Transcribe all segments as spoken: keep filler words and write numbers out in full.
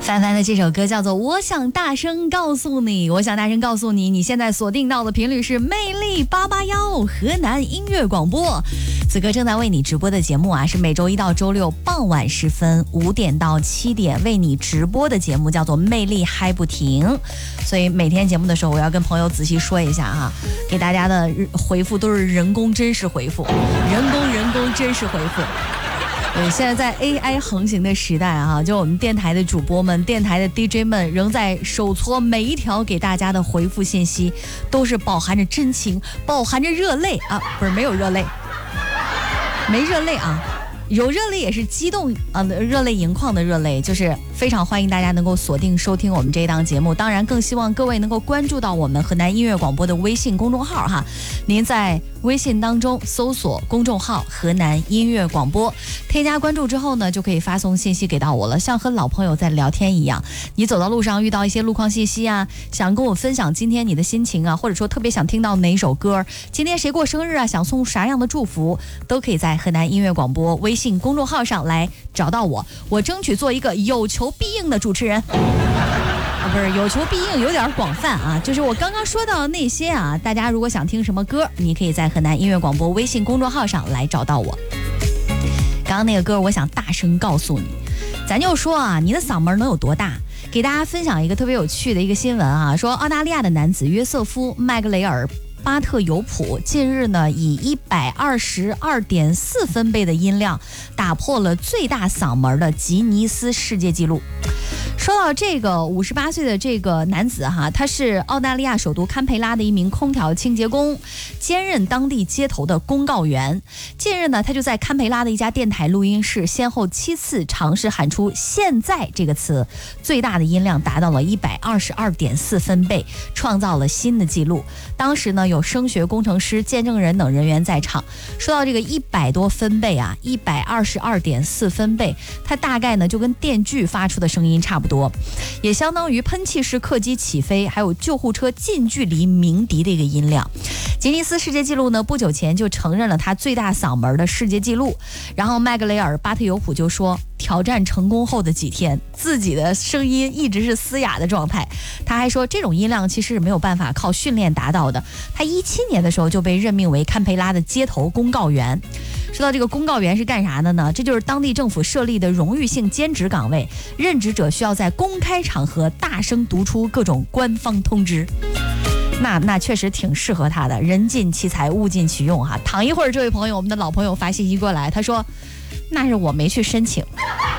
范范的这首歌叫做《我想大声告诉你》，我想大声告诉你，你现在锁定到的频率是魅力八八幺河南音乐广播。此刻正在为你直播的节目啊，是每周一到周六傍晚时分五点到七点为你直播的节目，叫做魅力嗨不停。所以每天节目的时候，我要跟朋友仔细说一下哈，给大家的回复都是人工真实回复，人工人工真实回复。对，现在在 A I 横行的时代啊，就我们电台的主播们、电台的 D J 们，仍在手搓每一条给大家的回复信息，都是饱含着真情，饱含着热泪啊，不是没有热泪，没热泪啊，有热泪也是激动啊，热泪盈眶的热泪，就是非常欢迎大家能够锁定收听我们这一档节目，当然更希望各位能够关注到我们河南音乐广播的微信公众号哈，您在微信当中搜索公众号河南音乐广播，添加关注之后呢，就可以发送信息给到我了，像和老朋友在聊天一样。你走到路上遇到一些路况信息啊，想跟我分享今天你的心情啊，或者说特别想听到哪首歌，今天谁过生日啊，想送啥样的祝福，都可以在河南音乐广播微信公众号上来找到我，我争取做一个有求必应的主持人。啊，不是有求必应，有点广泛啊。就是我刚刚说到的那些啊，大家如果想听什么歌，你可以在河南音乐广播微信公众号上来找到我。刚刚那个歌，我想大声告诉你，咱就说啊，你的嗓门能有多大？给大家分享一个特别有趣的一个新闻啊，说澳大利亚的男子约瑟夫·麦格雷尔巴特尤普近日呢，以一百二十二点四分贝的音量打破了最大嗓门的吉尼斯世界纪录。说到这个五十八岁的这个男子哈，他是澳大利亚首都堪培拉的一名空调清洁工，兼任当地街头的公告员。近日呢，他就在堪培拉的一家电台录音室，先后七次尝试喊出现在这个词，最大的音量达到了一百二十二点四分贝，创造了新的纪录。当时呢，有声学工程师、见证人等人员在场。说到这个一百多分贝啊，一百二十二点四分贝，它大概呢就跟电锯发出的声音差不多，也相当于喷气式客机起飞，还有救护车近距离鸣笛的一个音量。吉尼斯世界纪录呢，不久前就承认了他最大嗓门的世界纪录。然后麦格雷尔·巴特尤普就说，挑战成功后的几天，自己的声音一直是嘶哑的状态。他还说，这种音量其实是没有办法靠训练达到的。他一七年的时候就被任命为堪培拉的街头公告员。说到这个公告员是干啥的呢？这就是当地政府设立的荣誉性兼职岗位，任职者需要在公开场合大声读出各种官方通知。那那确实挺适合他的，人尽其才，物尽其用哈。躺一会儿，这位朋友，我们的老朋友发信息过来，他说，那是我没去申请。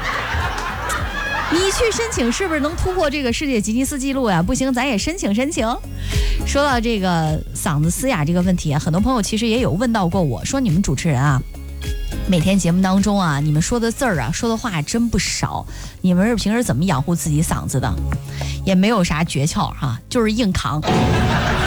你去申请是不是能突破这个世界吉尼斯纪录呀？不行，咱也申请申请。说到这个嗓子嘶哑这个问题啊，很多朋友其实也有问到过我，说你们主持人啊，每天节目当中啊，你们说的字儿啊，说的话真不少，你们是平时怎么养护自己嗓子的？也没有啥诀窍哈、啊，就是硬扛。